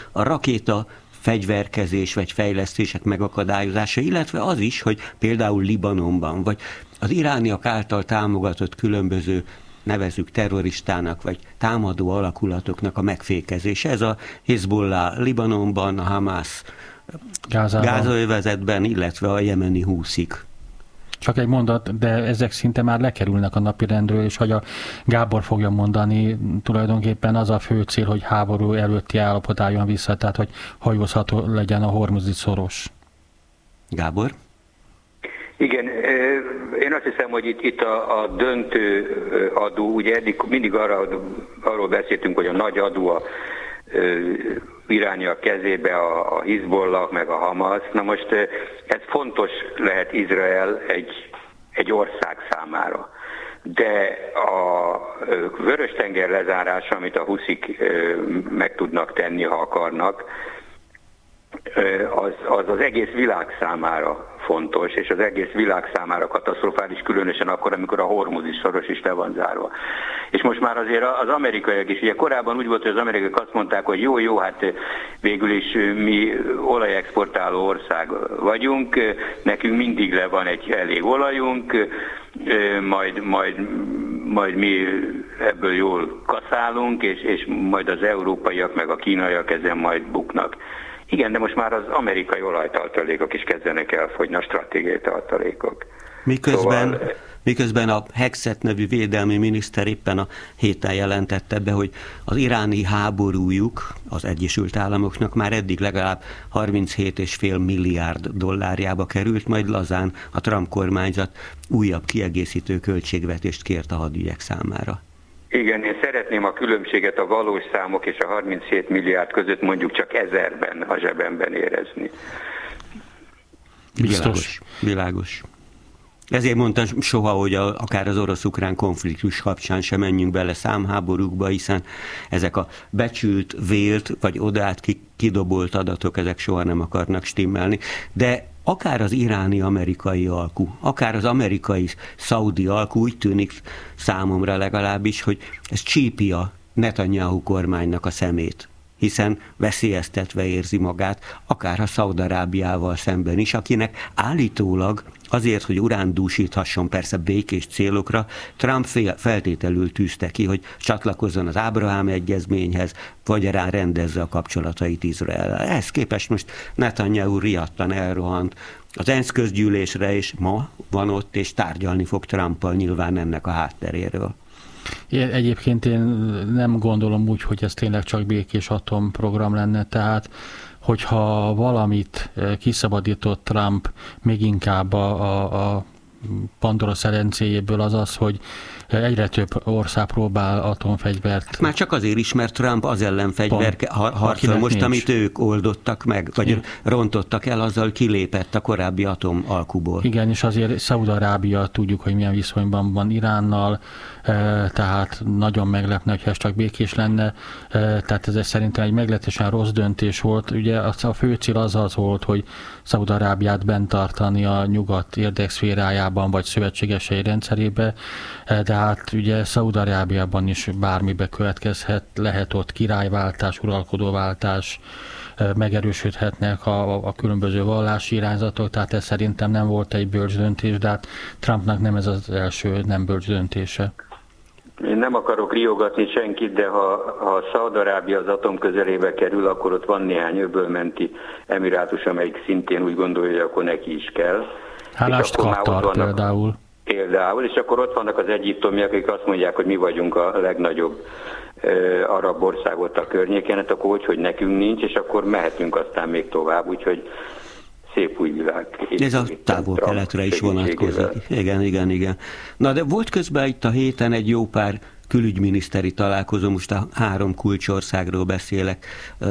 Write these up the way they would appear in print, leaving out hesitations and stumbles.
a rakéta fegyverkezés vagy fejlesztések megakadályozása, illetve az is, hogy például Libanonban, vagy az irániak által támogatott különböző, nevezzük terroristának, vagy támadó alakulatoknak a megfékezése. Ez a Hezbollah Libanonban, a Hamász Gázaövezetben, illetve a jemeni húszik. Csak egy mondat, de ezek szinte már lekerülnek a napirendről, és hogy a Gábor fogja mondani, tulajdonképpen az a fő cél, hogy háború előtti állapot álljon vissza, tehát hogy hajózható legyen a hormuzi szoros. Gábor? Igen, én azt hiszem, hogy itt a döntő adó, ugye eddig mindig arról beszéltünk, hogy a nagy adó a irániak kezébe a Hizbollah, meg a Hamas. Na most ez fontos lehet Izrael egy ország számára. De a Vörös-tenger lezárása, amit a huszik meg tudnak tenni, ha akarnak, az egész világ számára fontos, és az egész világ számára katasztrofális, különösen akkor, amikor a hormuzi szoros is le van zárva. És most már azért az amerikaiak is, ugye korábban úgy volt, hogy az amerikaiak azt mondták, hogy jó, hát végül is mi olajexportáló ország vagyunk, nekünk mindig le van egy elég olajunk, majd mi ebből jól kaszálunk, és majd az európaiak meg a kínaiak ezen majd buknak. Igen, de most már az amerikai olajtartalékok is kezdenek elfogyni, a stratégiai tartalékok. Miközben a Hexet nevű védelmi miniszter éppen a héten jelentette be, hogy az iráni háborújuk az Egyesült Államoknak már eddig legalább 37,5 milliárd dollárjába került, majd lazán a Trump kormányzat újabb kiegészítő költségvetést kért a hadügyek számára. Igen, én szeretném a különbséget a valós számok és a 37 milliárd között mondjuk csak 1000-ben a zsebemben érezni. Világos. Ezért mondtam soha, hogy akár az orosz-ukrán konfliktus kapcsán sem menjünk bele számháborúkba, hiszen ezek a becsült, vélt vagy odát kidobolt adatok, ezek soha nem akarnak stimmelni. De akár az iráni-amerikai alkú, akár az amerikai-szaudi alkú, úgy tűnik számomra legalábbis, hogy ez csípi a Netanyahu kormánynak a szemét, hiszen veszélyeztetve érzi magát, akár a Szaúd-Arábiával szemben is, akinek állítólag azért, hogy urán dúsíthasson persze békés célokra, Trump feltételül tűzte ki, hogy csatlakozzon az Ábrahám egyezményhez, vagy rá rendezze a kapcsolatait Izraellel. Ehhez képest most Netanyahu riadtan elrohant az ENSZ közgyűlésre, és ma van ott, és tárgyalni fog Trumpal nyilván ennek a hátteréről. Egyébként én nem gondolom úgy, hogy ez tényleg csak békés atomprogram lenne, tehát hogyha valamit kiszabadított Trump még inkább a Pandora szerencéjéből, az, hogy egyre több ország próbál atomfegyvert. Már csak azért is, mert Trump az ellen harcol most, amit ők oldottak meg, vagy rontottak el, azzal kilépett a korábbi atomalkuból. Igen, és azért Szaúd-Arábia tudjuk, hogy milyen viszonyban van Iránnal, tehát nagyon meglepne, hogyha ez csak békés lenne, tehát ez szerintem egy meglehetősen rossz döntés volt. Ugye a fő cél az volt, hogy Szaúd-Arábiát bent tartani a nyugat érdekszférájában, vagy szövetségesei rendszerébe, de hát ugye Szaúd-Arábiában is bármibe következhet, lehet ott királyváltás, uralkodóváltás, megerősödhetnek a különböző vallási irányzatok, tehát ez szerintem nem volt egy bölcs döntés, de hát Trumpnak nem ez az első nem bölcs döntése. Én nem akarok riogatni senkit, de ha Szaúd-Arábia az atom közelébe kerül, akkor ott van néhány öbölmenti emirátus, amelyik szintén úgy gondolja, hogy akkor neki is kell. Hálást Katar például. És akkor ott vannak az egyiptomiak, akik azt mondják, hogy mi vagyunk a legnagyobb arab országot a környéken, hát akkor hogy nekünk nincs, és akkor mehetünk aztán még tovább, úgyhogy szép új világ. Ez a távol-keletre is vonatkozik. Igen. Na de volt közben itt a héten egy jó pár külügyminiszteri találkozó, most a 3 kulcsországról beszélek.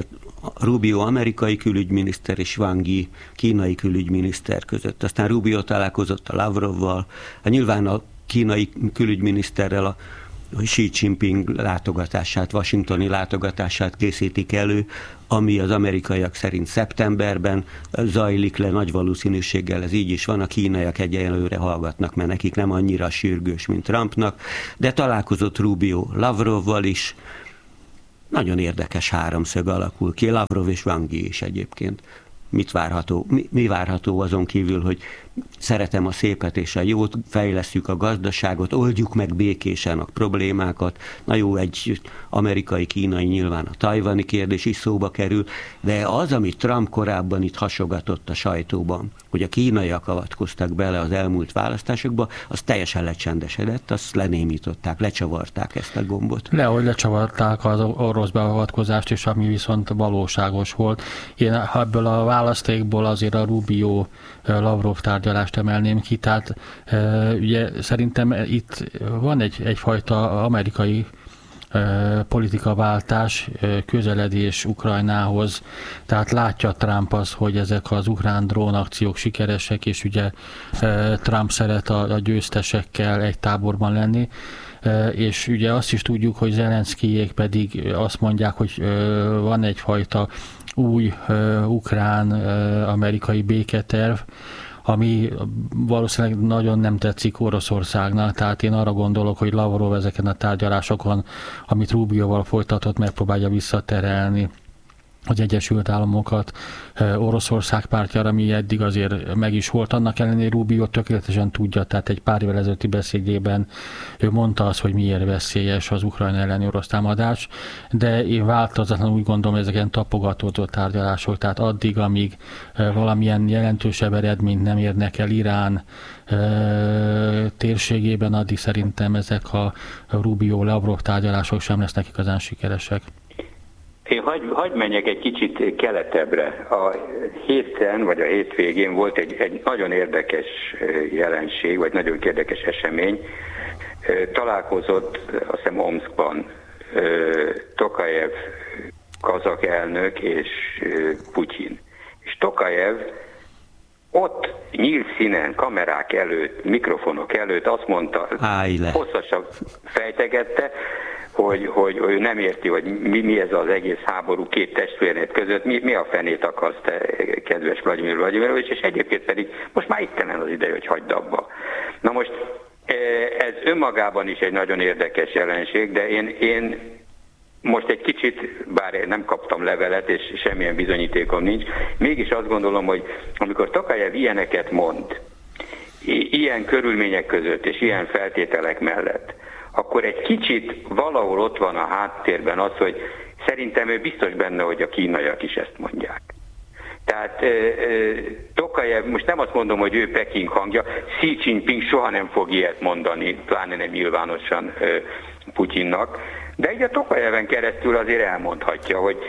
Rubio amerikai külügyminiszter és Wang Yi kínai külügyminiszter között. Aztán Rubio találkozott a Lavrovval, nyilván a kínai külügyminiszterrel a Xi Jinping látogatását, washingtoni látogatását készítik elő, ami az amerikaiak szerint szeptemberben zajlik le, nagy valószínűséggel ez így is van, a kínaiak egyelőre hallgatnak, mert nekik nem annyira sürgős, mint Trumpnak, de találkozott Rubio Lavrovval is, nagyon érdekes háromszög alakul ki, Lavrov és Wang Yi is egyébként. Mi várható azon kívül, hogy szeretem a szépet és a jót, fejlesszük a gazdaságot, oldjuk meg békésen a problémákat. Na jó, egy amerikai-kínai, nyilván a tajvani kérdés is szóba kerül, de az, amit Trump korábban itt hasogatott a sajtóban, hogy a kínaiak avatkoztak bele az elmúlt választásokba, az teljesen lecsendesedett, azt lenémították, lecsavarták ezt a gombot. Hogy lecsavarták az orosz beavatkozást is, ami viszont valóságos volt. Én ebből a választékból azért a Rubio-Lavrov tárgyalást emelném ki, tehát ugye szerintem itt van egyfajta amerikai politikaváltás, közeledés Ukrajnához, tehát látja Trump az, hogy ezek az ukrán drónakciók sikeresek, és ugye Trump szeret a győztesekkel egy táborban lenni, és ugye azt is tudjuk, hogy Zelenszkijék pedig azt mondják, hogy van egyfajta új ukrán-amerikai béketerv, ami valószínűleg nagyon nem tetszik Oroszországnak, tehát én arra gondolok, hogy Lavrov ezeken a tárgyalásokon, amit Rubioval folytatott, megpróbálja visszaterelni az Egyesült Államokat Oroszország pártjára, ami eddig azért meg is volt. Annak ellenére Rubio tökéletesen tudja, tehát egy pár évvel ezelőtti beszédében ő mondta azt, hogy miért veszélyes az Ukrajna elleni orosz támadás, de én változatlanul úgy gondolom, hogy ezeken tapogatódott tárgyalások, tehát addig, amíg valamilyen jelentősebb eredményt nem érnek el Irán térségében, addig szerintem ezek a Rubio-Lavrov tárgyalások sem lesznek igazán sikeresek. Én hagy menjek egy kicsit keletebbre. A héten, vagy a hétvégén volt egy nagyon érdekes jelenség, vagy nagyon érdekes esemény. Találkozott, azt hiszem, Omszkban Tokajev kazak elnök és Putyin. És Tokajev ott nyílt színen, kamerák előtt, mikrofonok előtt azt mondta, hosszasan fejtegette, hogy ő nem érti, hogy mi ez az egész háború két testvérét között, mi a fenét akarsz te, kedves Vladimir Vladimirovics, és egyébként pedig most már ittenen az ideje, hogy hagyd abba. Na most ez önmagában is egy nagyon érdekes jelenség, de én most egy kicsit, bár én nem kaptam levelet, és semmilyen bizonyítékom nincs, mégis azt gondolom, hogy amikor Tokajev ilyeneket mond, ilyen körülmények között és ilyen feltételek mellett, akkor egy kicsit valahol ott van a háttérben az, hogy szerintem ő biztos benne, hogy a kínaiak is ezt mondják. Tehát Tokajev, most nem azt mondom, hogy ő Peking hangja, Xi Jinping soha nem fog ilyet mondani, pláne nem nyilvánosan Putyinnak, de így a Tokajeven keresztül azért elmondhatja, hogy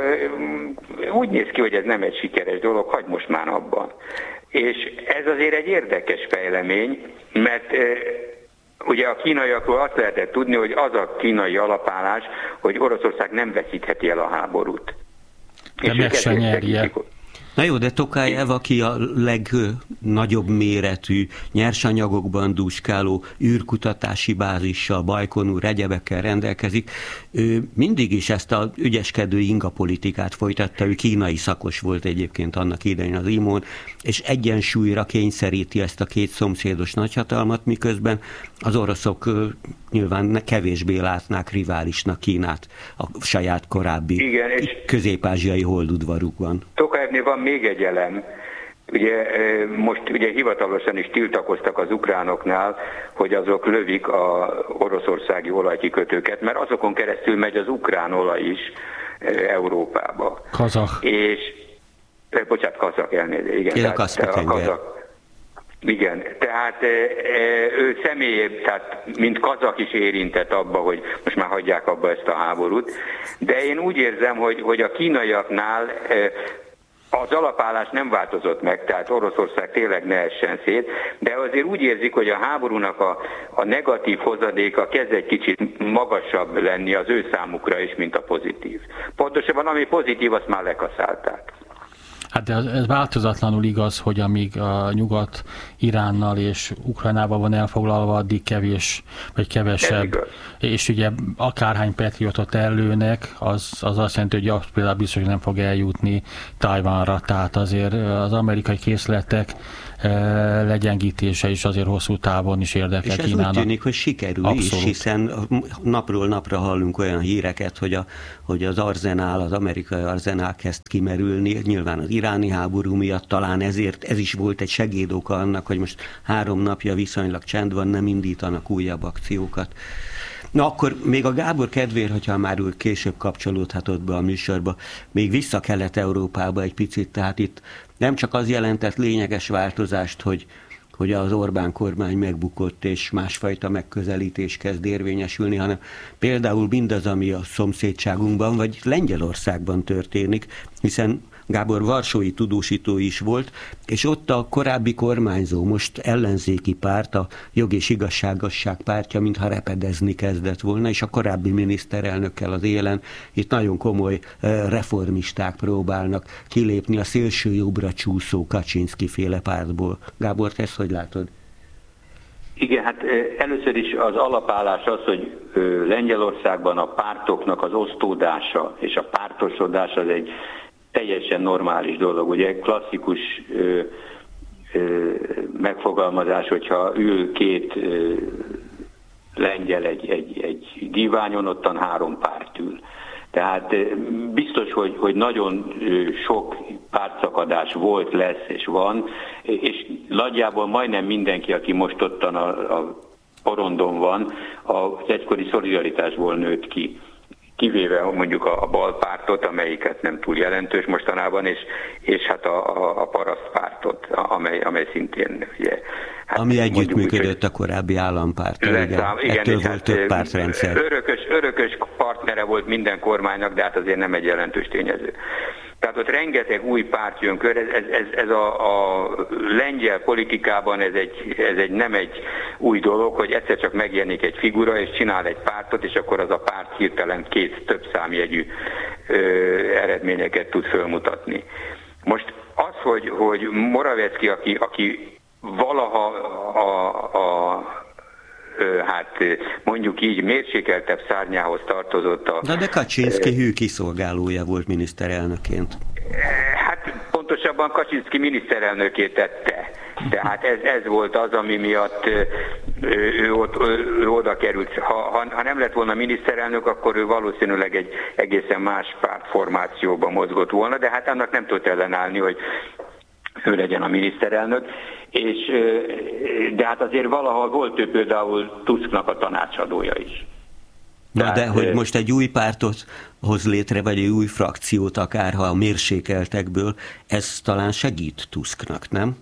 úgy néz ki, hogy ez nem egy sikeres dolog, hagyd most már abban. És ez azért egy érdekes fejlemény, mert ugye a kínaiakról azt lehetett tudni, hogy az a kínai alapállás, hogy Oroszország nem veszítheti el a háborút. De meg se nyerje. Na jó, de Tokajev, aki a legnagyobb méretű nyersanyagokban dúskáló űrkutatási bázissal, Bajkonur egyebekkel rendelkezik, ő mindig is ezt az ügyeskedő ingapolitikát folytatta, ő kínai szakos volt egyébként annak idején az IMO-n, és egyensúlyra kényszeríti ezt a két szomszédos nagyhatalmat, miközben az oroszok nyilván kevésbé látnák riválisnak Kínát a saját korábbi közép-ázsiai holdudvarukban. Tokajevnél van még egy elem. Ugye most ugye hivatalosan is tiltakoztak az ukránoknál, hogy azok lövik a oroszországi olajkikötőket, mert azokon keresztül megy az ukrán olaj is Európába. Kazak. És kazak elnézést. Igen, igen, tehát ő tehát mint kazak is érintett abba, hogy most már hagyják abba ezt a háborút, de én úgy érzem, hogy a kínaiaknál az alapállás nem változott meg, tehát Oroszország tényleg ne essen szét, de azért úgy érzik, hogy a háborúnak a negatív hozadéka kezd egy kicsit magasabb lenni az ő számukra is, mint a pozitív. Pontosabban ami pozitív, azt már lekaszálták. Hát de ez változatlanul igaz, hogy amíg a nyugat Iránnal és Ukrajnával van elfoglalva, addig kevés, vagy kevesebb. És ugye akárhány patriotot ellőnek, az azt jelenti, hogy például biztos, hogy nem fog eljutni Tajvanra. Tehát azért az amerikai készletek legyengítése is azért hosszú távon is érdekel Kínának. És ez úgy tűnik, hogy sikerül is, hiszen napról napra hallunk olyan híreket, hogy az arzenál, az amerikai arzenál kezd kimerülni, nyilván az iráni háború miatt, talán ezért ez is volt egy segédoka annak, hogy most 3 napja viszonylag csend van, nem indítanak újabb akciókat. Na akkor még a Gábor kedvéért, hogyha már úgy később kapcsolódhatott be a műsorba, még vissza Kelet-Európába egy picit, tehát itt nem csak az jelentett lényeges változást, hogy az Orbán kormány megbukott és másfajta megközelítés kezd érvényesülni, hanem például mindaz, ami a szomszédságunkban vagy Lengyelországban történik, hiszen Gábor varsói tudósító is volt, és ott a korábbi kormányzó, most ellenzéki párt, a Jog és Igazságosság pártja, mintha repedezni kezdett volna, és a korábbi miniszterelnökkel az élen itt nagyon komoly reformisták próbálnak kilépni a szélső jobbra csúszó Kaczynszki féle pártból. Gábor, te ezt hogy látod? Igen, hát először is az alapállás az, hogy Lengyelországban a pártoknak az osztódása és a pártosodás az egy teljesen normális dolog. Ugye klasszikus megfogalmazás, hogyha ül 2 lengyel egy díványon, ottan 3 párt ül. Tehát biztos, hogy nagyon sok pártszakadás volt, lesz és van, és nagyjából majdnem mindenki, aki most ottan a porondon van, az egykori szolidaritásból nőtt ki. Kivéve mondjuk a balpártot, amelyiket nem túl jelentős mostanában, és hát a parasztpártot, amely szintén ugye... Hát ami együttműködött a korábbi állampárttal, ettől volt több pártrendszer. Örökös partnere volt minden kormánynak, de hát azért nem egy jelentős tényező. Tehát ott rengeteg új párt jön kör, ez a lengyel politikában ez nem egy új dolog, hogy egyszer csak megjelenik egy figura, és csinál egy pártot, és akkor az a párt hirtelen 2 több számjegyű eredményeket tud fölmutatni. Most az, hogy Morawiecki, aki valaha hát mondjuk így mérsékeltebb szárnyához tartozott De Kaczynszki hű kiszolgálója volt miniszterelnökként. Hát pontosabban Kaczynszki miniszterelnökét tette. Tehát ez volt az, ami miatt ő oda került. Ha nem lett volna miniszterelnök, akkor ő valószínűleg egy egészen más pártformációban mozgott volna, de hát annak nem tudott ellenállni, hogy ő legyen a miniszterelnök, de hát azért valahol volt ő például Tusknak a tanácsadója is. De hogy most egy új pártot hoz létre, vagy egy új frakciót akár, ha a mérsékeltekből, ez talán segít Tusknak, nem?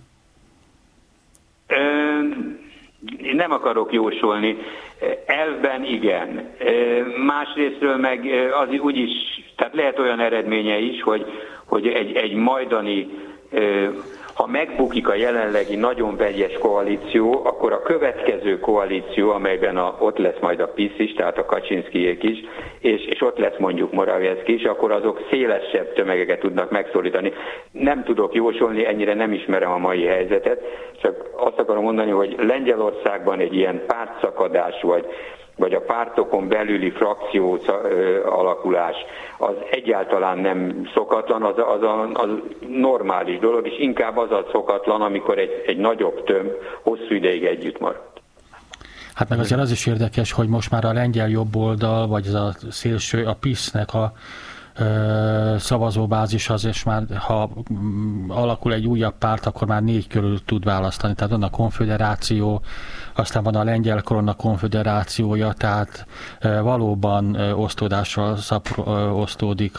Én nem akarok jósolni. Elvben igen. Másrésztről meg az úgyis, tehát lehet olyan eredménye is, hogy egy majdani, ha megbukik a jelenlegi nagyon vegyes koalíció, akkor a következő koalíció, amelyben ott lesz majd a PiS is, tehát a Kaczynszkijék is, és ott lesz mondjuk Morawiecki is, akkor azok szélesebb tömegeket tudnak megszólítani. Nem tudok jósolni, ennyire nem ismerem a mai helyzetet, csak azt akarom mondani, hogy Lengyelországban egy ilyen pártszakadás vagy a pártokon belüli frakció alakulás, az egyáltalán nem szokatlan, az normális dolog, és inkább az a szokatlan, amikor egy nagyobb tömb hosszú ideig együtt maradt. Hát meg azért az is érdekes, hogy most már a lengyel jobboldal, vagy ez a szélső, a PiS-nek a szavazóbázis az, és már ha alakul egy újabb párt, akkor már 4 körül tud választani. Tehát van a konföderáció, aztán van a lengyel korona konföderációja, tehát valóban osztódással osztódik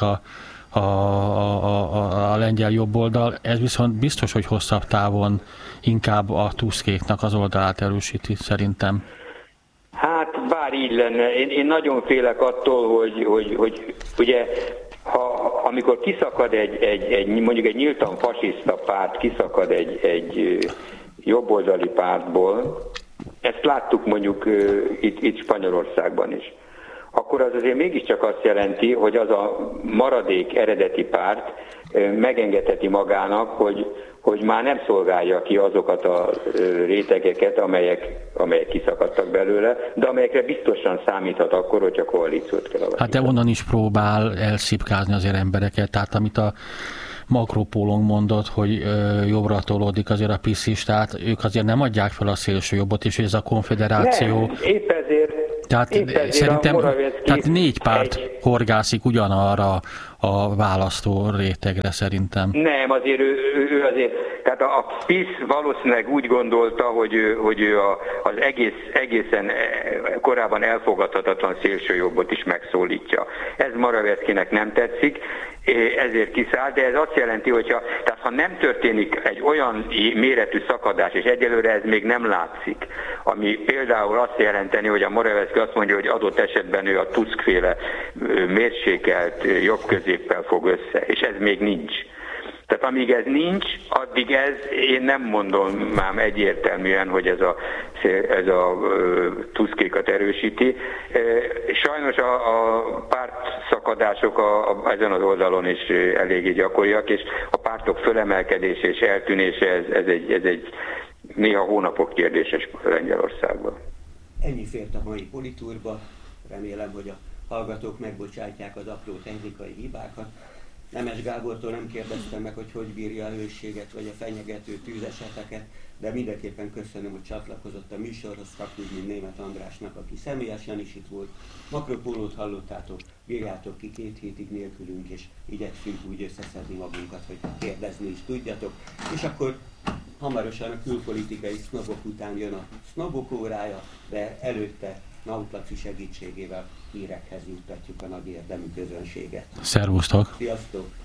a lengyel jobboldal. Ez viszont biztos, hogy hosszabb távon inkább a Tuskéknak az oldalát erősíti, szerintem. Hát bár így lenne. Én nagyon félek attól, hogy ugye amikor kiszakad mondjuk egy nyíltan fasiszta párt, kiszakad egy jobboldali pártból, ezt láttuk mondjuk itt Spanyolországban is. akkor az azért mégiscsak azt jelenti, hogy az a maradék eredeti párt megengedheti magának, hogy már nem szolgálja ki azokat a rétegeket, amelyek kiszakadtak belőle, de amelyekre biztosan számíthat akkor, hogyha koalíciót kell alakítani. Hát de onnan is próbál elszipkázni azért embereket, tehát amit a Makropólon mondott, hogy jobbra tolódik azért a piszistát, ők azért nem adják fel a szélső jobbot, és ez a konfederáció... Nem, épp ezért szerintem tehát 4 párt horgászik ugyanarra a választó rétegre szerintem. Nem, azért ő azért, tehát a PiS valószínűleg úgy gondolta, hogy ő az egészen korábban elfogadhatatlan szélsőjobbot is megszólítja. Ez Morawieckinek nem tetszik, ezért kiszáll, de ez azt jelenti, tehát ha nem történik egy olyan méretű szakadás, és egyelőre ez még nem látszik, ami például azt jelenteni, hogy a Morawiecki azt mondja, hogy adott esetben ő a Tusk-féle mérsékelt jobbközéppel fog össze, és ez még nincs. Tehát amíg ez nincs, addig én nem mondom már egyértelműen, hogy ez a Tuskékat erősíti. Sajnos a pártszakadások ezen az oldalon is eléggé gyakoriak, és a pártok fölemelkedése és eltűnése ez egy néha hónapok kérdéses Lengyelországban. Ennyi fért a mai Politúrba. Remélem, hogy a hallgatók megbocsátják az apró technikai hibákat. Nemes Gábortól nem kérdeztem meg, hogy bírja a hőséget vagy a fenyegető tűzeseteket, de mindenképpen köszönöm, hogy csatlakozott a műsorhoz, Fakúzmin Németh Andrásnak, aki személyesen is itt volt. Makropólót hallottátok, bírjátok ki 2 hétig nélkülünk, és igyekszünk úgy összeszedni magunkat, hogy kérdezni is tudjatok. És akkor hamarosan a külpolitikai sznobok után jön a sznobok órája, de előtte Naut Laci segítségével hírekhez juttatjuk a nagy érdemű közönséget. Szervusztok! Sziasztok!